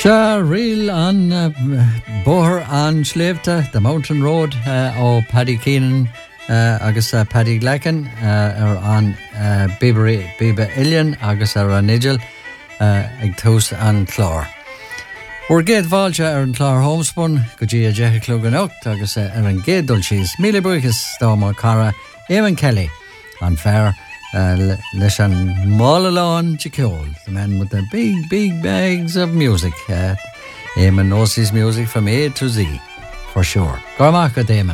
Real on Boher on Sléibhte, the Mountain Road, ó Paddy Keenan agus Paddy Glacken on Biba Illian agus an Nigel ag tús an Clár. We're géad bháilte an Clár Homespun go dtí a deich clúgan ocht agus an géad dul síos. Míle buchas dáma cara Eamon Kelly an fair leis an Málaláin Jaceol, the man with the big bags of music. Eamon knows his music from A to Z, for sure. Gormacha Eamon.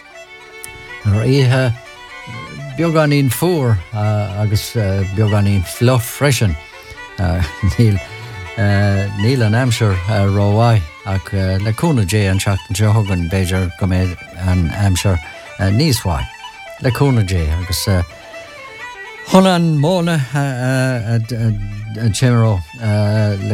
Ihe bioganín fúr agus bioganín fluff freshen. Níl an Amsher róhai ach le cúna dé an seachtain se thugann Beidir go méid an Amsher níos mhaith. Le cúna dé agus Honan Mona Chimero Le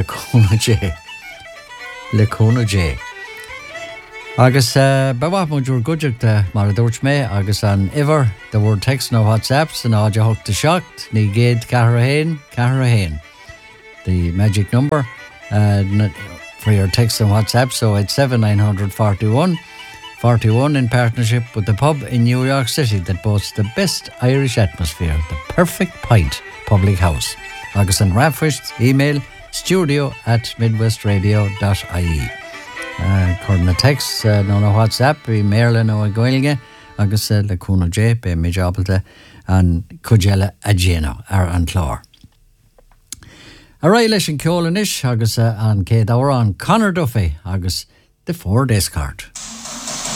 Cúna J. Agus bawap mo dúr gúideachta mar a dúirt mé agus an iver the word text no WhatsApps and áide hochta seacht ní géad ceathair a hain. The magic number for your text and WhatsApp, so it's 79041 41 in partnership with the pub in New York City that boasts the best Irish atmosphere, the Perfect Pint Public House. Agus an Rafwist, email studio@midwestradio.ie. Current text, no WhatsApp, be Merlin o Goilinge, agus le Cúna J, be mi jabalta, and Cujella Ageno, an Clár. A leis an ceolanish, agus an céad ára an Conor Duffy, agus the 4 Days card.